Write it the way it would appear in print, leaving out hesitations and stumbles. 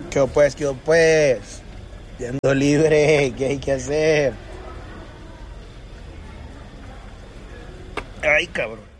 Qué pues. Yendo libre, ¿qué hay que hacer? Ay, cabrón.